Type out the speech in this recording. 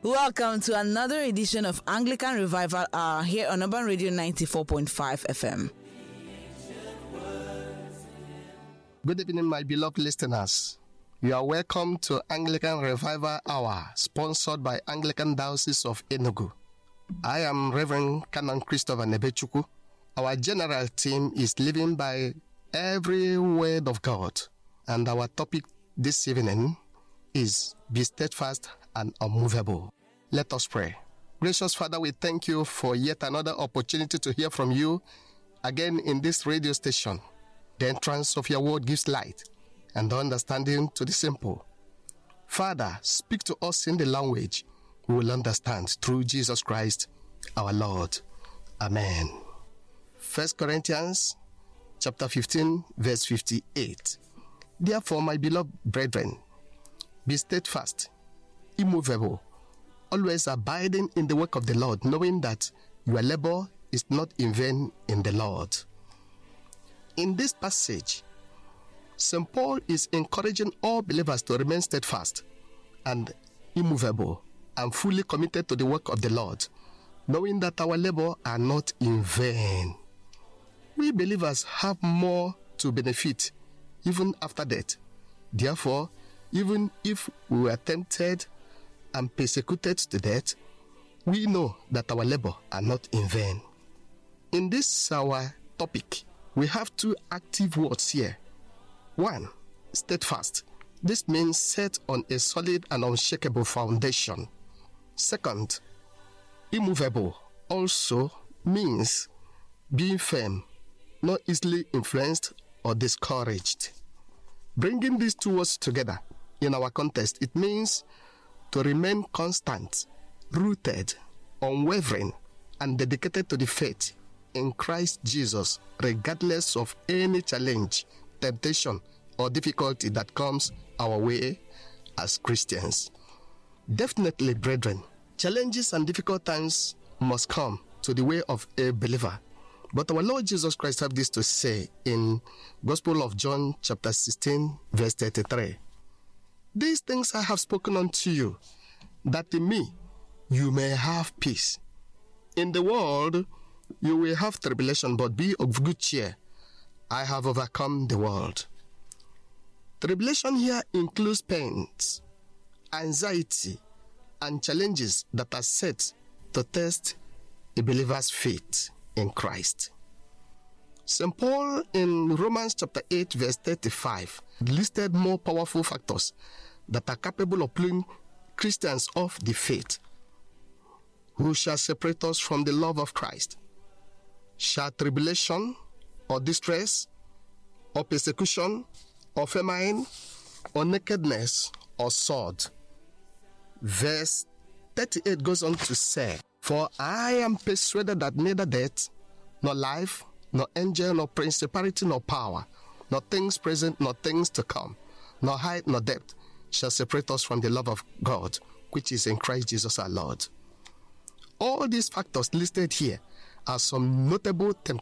Welcome to another edition of Anglican Revival Hour here on Urban Radio 94.5 FM. Good evening, my beloved listeners. You are welcome to Anglican Revival Hour, sponsored by Anglican Diocese of Enugu. I am Reverend Canon Christopher Nebechukwu. Our general theme is living by every word of God. And our topic this evening is be steadfast and unmovable. Let us pray. Gracious Father, we thank you for yet another opportunity to hear from you again in this radio station. The entrance of your word gives light and understanding to the simple. Father, speak to us in the language we will understand through Jesus Christ our Lord. Amen. 1 Corinthians chapter 15 verse 58. Therefore, my beloved brethren, be steadfast, immovable, always abiding in the work of the Lord, knowing that your labor is not in vain in the Lord. In this passage, St. Paul is encouraging all believers to remain steadfast and immovable and fully committed to the work of the Lord, knowing that our labor are not in vain. We believers have more to benefit even after death. Therefore, even if we were tempted and persecuted to death, we know that our labor are not in vain. In this our topic, we have two active words here. 1, steadfast. This means set on a solid and unshakable foundation. 2, immovable also means being firm, not easily influenced or discouraged. Bringing these two words together in our context, it means to remain constant, rooted, unwavering, and dedicated to the faith in Christ Jesus, regardless of any challenge, temptation, or difficulty that comes our way as Christians. Definitely, brethren, challenges and difficult times must come to the way of a believer. But our Lord Jesus Christ have this to say in Gospel of John chapter 16 verse 33. These things I have spoken unto you, that in me you may have peace. In the world you will have tribulation, but be of good cheer. I have overcome the world. Tribulation here includes pains, anxiety, and challenges that are set to test a believer's faith in Christ. St. Paul in Romans chapter 8 verse 35 listed more powerful factors that are capable of pulling Christians off the faith. Who shall separate us from the love of Christ? Shall tribulation or distress or persecution or famine or nakedness or sword? Verse 38 goes on to say, for I am persuaded that neither death, nor life, nor angel, nor principality, nor power, nor things present, nor things to come, nor height, nor depth, shall separate us from the love of God, which is in Christ Jesus our Lord. All these factors listed here are some notable